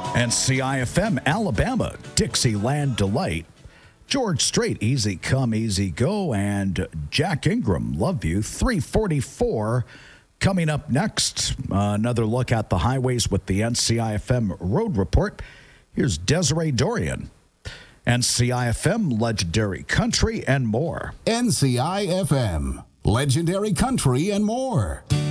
And CIFM Alabama, Dixieland Delight. George Strait, Easy Come, Easy Go, and Jack Ingram, Love You, 344. Coming up next, another look at the highways with the NCIFM Road Report. Here's Desiree Dorian. NCIFM, Legendary Country, and more. NCIFM, Legendary Country, and more.